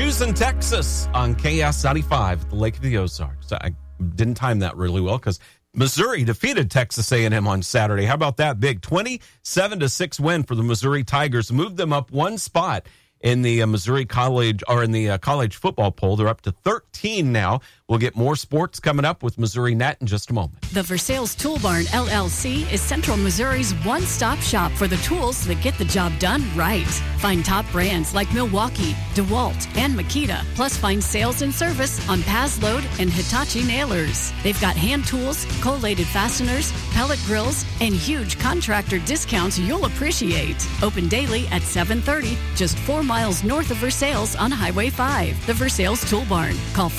Houston, Texas on KS95, the Lake of the Ozarks. I didn't time that really well because Missouri defeated Texas A&M on Saturday. How about that big 27-6 win for the Missouri Tigers? Moved them up one spot in the Missouri College or in the college football poll. They're up to 13 now. We'll get more sports coming up with Missouri Net in just a moment. The Versailles Tool Barn, LLC, is Central Missouri's one-stop shop for the tools that get the job done right. Find top brands like Milwaukee, DeWalt, and Makita, plus find sales and service on Pazload and Hitachi nailers. They've got hand tools, collated fasteners, pellet grills, and huge contractor discounts you'll appreciate. Open daily at 7:30, just 4 miles north of Versailles on Highway 5. The Versailles Tool Barn. Call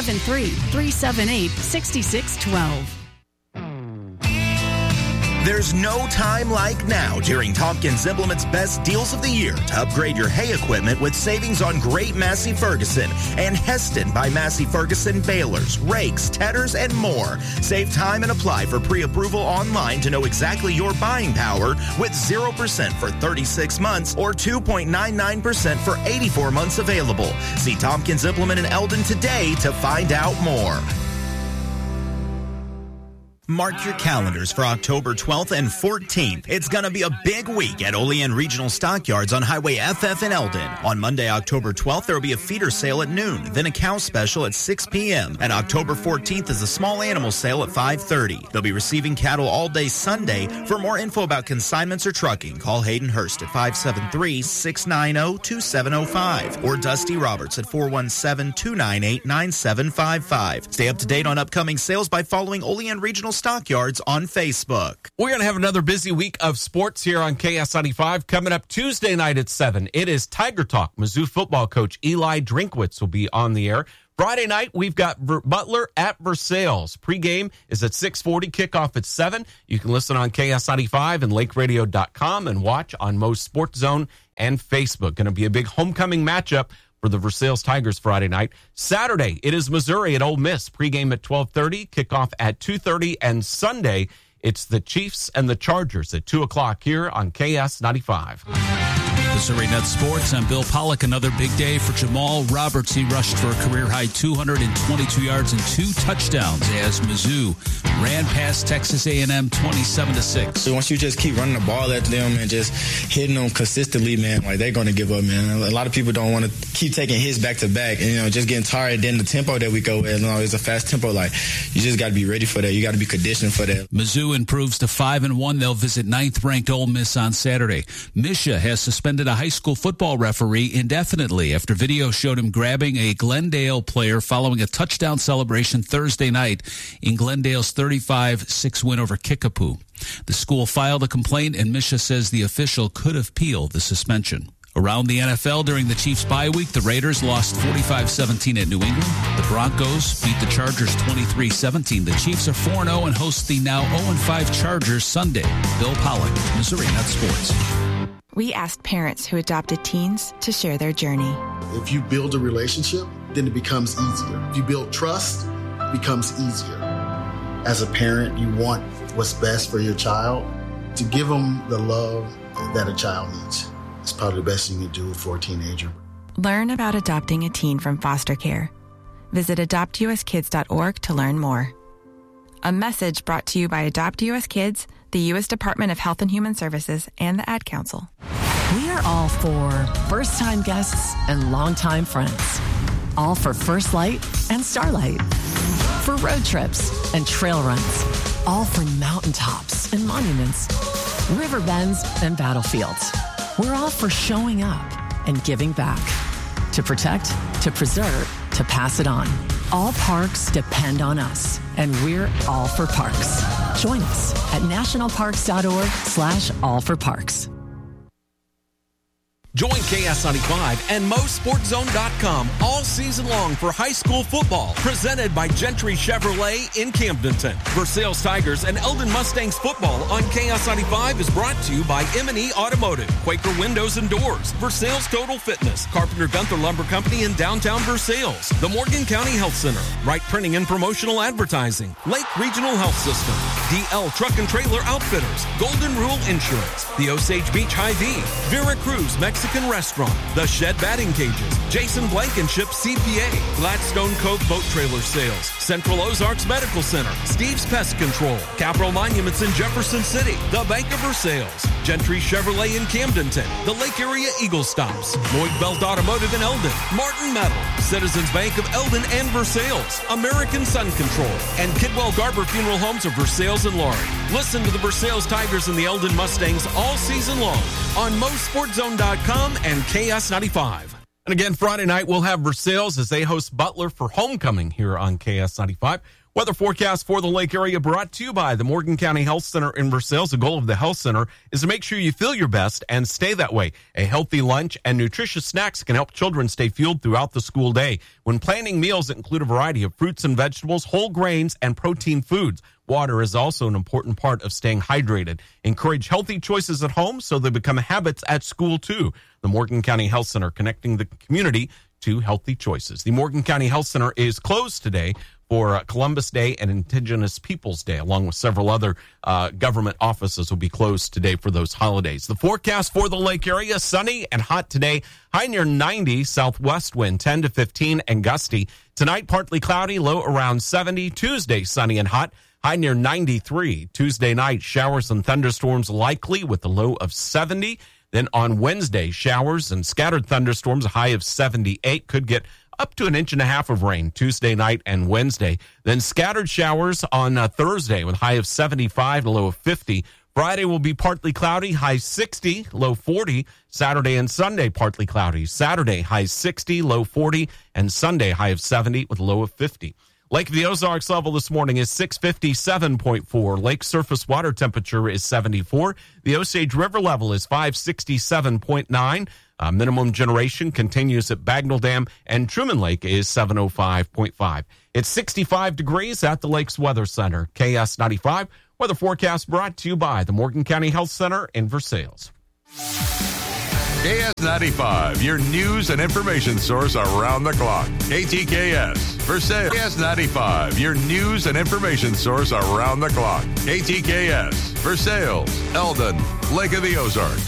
573-378-6612. There's no time like now during Tompkins Implement's best deals of the year to upgrade your hay equipment with savings on great Massey Ferguson and Heston by Massey Ferguson balers, rakes, tedders, and more. Save time and apply for pre-approval online to know exactly your buying power with 0% for 36 months or 2.99% for 84 months available. See Tompkins Implement in Eldon today to find out more. Mark your calendars for October 12th and 14th. It's going to be a big week at Olean Regional Stockyards on Highway FF in Eldon. On Monday, October 12th, there will be a feeder sale at noon, then a cow special at 6 p.m. And October 14th is a small animal sale at 5:30. They'll be receiving cattle all day Sunday. For more info about consignments or trucking, call Hayden Hurst at 573-690-2705 or Dusty Roberts at 417-298-9755. Stay up to date on upcoming sales by following Olean Regional Stockyards on Facebook. We're going to have another busy week of sports here on KS95. Coming up Tuesday night at 7, it is Tiger Talk. Mizzou football coach Eli Drinkwitz will be on the air. Friday night, we've got Butler at Versailles. Pregame is at 6:40, kickoff at 7. You can listen on KS95 and lakeradio.com and watch on Mo's Sports Zone and Facebook. Going to be a big homecoming matchup for the Versailles Tigers Friday night. Saturday, it is Missouri at Ole Miss. Pregame at 12:30, kickoff at 2:30, and Sunday, it's the Chiefs and the Chargers at 2 o'clock here on KS95. Missouri Net Sports. I'm Bill Pollock. Another big day for Jamal Roberts. He rushed for a career-high 222 yards and 2 touchdowns as Mizzou ran past Texas A&M 27-6. So once you just keep running the ball at them and just hitting them consistently, man, like they're going to give up, man. A lot of people don't want to keep taking hits back-to-back and, just getting tired. Then the tempo that we go with, it's a fast tempo. Like, you just got to be ready for that. You got to be conditioned for that. Mizzou improves to 5-1. They'll visit 9th-ranked Ole Miss on Saturday. Misha has suspended a high school football referee indefinitely after video showed him grabbing a Glendale player following a touchdown celebration Thursday night in Glendale's 35-6 win over Kickapoo. The school filed a complaint, and Misha says the official could appeal the suspension. Around the NFL during the Chiefs bye week, the Raiders lost 45-17 at New England. The Broncos beat the Chargers 23-17. The Chiefs are 4-0 and host the now 0-5 Chargers Sunday. Bill Pollock, Missouri Net Sports. We asked parents who adopted teens to share their journey. If you build a relationship, then it becomes easier. If you build trust, it becomes easier. As a parent, you want what's best for your child. To give them the love that a child needs. It's probably the best you can do for a teenager. Learn about adopting a teen from foster care. Visit adoptuskids.org to learn more. A message brought to you by Adopt US Kids, the U.S. Department of Health and Human Services, and the Ad Council. We are all for first-time guests and longtime friends. All for First Light and Starlight. For road trips and trail runs. All for mountaintops and monuments. River bends and battlefields. We're all for showing up and giving back. To protect, to preserve, to pass it on. All parks depend on us, and we're all for parks. Join us at nationalparks.org/allforparks. Join KS95 and MoSportsZone.com all season long for high school football, presented by Gentry Chevrolet in Camdenton. Versailles Tigers and Eldon Mustangs football on KS95 is brought to you by M&E Automotive, Quaker Windows and Doors, Versailles Total Fitness, Carpenter Gunther Lumber Company in downtown Versailles, the Morgan County Health Center, Wright Printing and Promotional Advertising, Lake Regional Health System, DL Truck and Trailer Outfitters, Golden Rule Insurance, the Osage Beach Hy-Vee, Vera Cruz Mexican Mexican Restaurant, The Shed Batting Cages, Jason Blankenship CPA, Gladstone Cove Boat Trailer Sales, Central Ozarks Medical Center, Steve's Pest Control, Capital Monuments in Jefferson City, The Bank of Versailles, Gentry Chevrolet in Camdenton, the Lake Area Eagle Stops, Lloyd Belt Automotive in Eldon, Martin Metal, Citizens Bank of Eldon and Versailles, American Sun Control, and Kidwell Garber Funeral Homes of Versailles and Laurie. Listen to the Versailles Tigers and the Eldon Mustangs all season long on MoSportZone.com and KS95. And again, Friday night, we'll have Versailles as they host Butler for homecoming here on KS95. Weather forecast for the Lake area brought to you by the Morgan County Health Center in Versailles. The goal of the Health Center is to make sure you feel your best and stay that way. A healthy lunch and nutritious snacks can help children stay fueled throughout the school day. When planning meals that include a variety of fruits and vegetables, whole grains, and protein foods, water is also an important part of staying hydrated. Encourage healthy choices at home so they become habits at school, too. The Morgan County Health Center, connecting the community to healthy choices. The Morgan County Health Center is closed today for Columbus Day and Indigenous Peoples Day, along with several other government offices will be closed today for those holidays. The forecast for the Lake area, sunny and hot today, high near 90, southwest wind 10 to 15 and gusty. Tonight, partly cloudy, low around 70. Tuesday, sunny and hot, high near 93. Tuesday night, showers and thunderstorms likely with a low of 70. Then on Wednesday, showers and scattered thunderstorms, a high of 78, could get up to 1.5 inches of rain Tuesday night and Wednesday. Then scattered showers on Thursday with a high of 75 to low of 50. Friday will be partly cloudy, high 60, low 40. Saturday and Sunday, partly cloudy. Saturday, high 60, low 40. And Sunday, high of 70 with a low of 50. Lake of the Ozarks level this morning is 657.4. Lake surface water temperature is 74. The Osage River level is 567.9. Minimum generation continues at Bagnell Dam, and Truman Lake is 705.5. It's 65 degrees at the Lakes Weather Center. KS95 weather forecast brought to you by the Morgan County Health Center in Versailles. KS95, your news and information source around the clock. KTKS, Versailles. KS95, your news and information source around the clock. KTKS, Versailles, Eldon, Lake of the Ozarks.